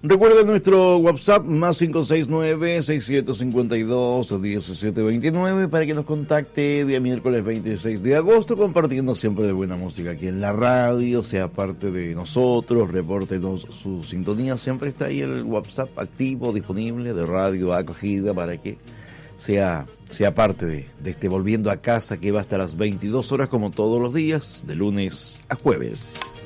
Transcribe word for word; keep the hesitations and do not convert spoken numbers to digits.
Recuerda nuestro WhatsApp más cinco seis nueve, seis siete cinco dos, uno siete dos nueve para que nos contacte día miércoles veintiséis de agosto, compartiendo siempre de buena música aquí en la radio, sea parte de nosotros, repórtenos su sintonía, siempre está ahí el WhatsApp activo, disponible, de Radio Acogida, para que sea, sea parte de, de este Volviendo a Casa, que va hasta las veintidós horas como todos los días, de lunes a jueves.